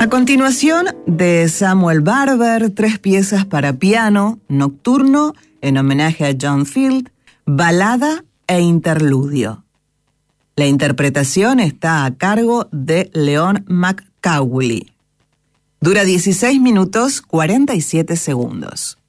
A continuación, de Samuel Barber, 3 piezas para piano, nocturno, en homenaje a John Field, balada e interludio. La interpretación está a cargo de Leon McCauley. Dura 16 minutos 47 segundos.